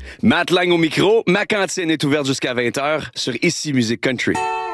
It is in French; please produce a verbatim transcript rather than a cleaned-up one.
Matt Lang au micro, ma cantine est ouverte jusqu'à vingt heures sur Ici Musique Country.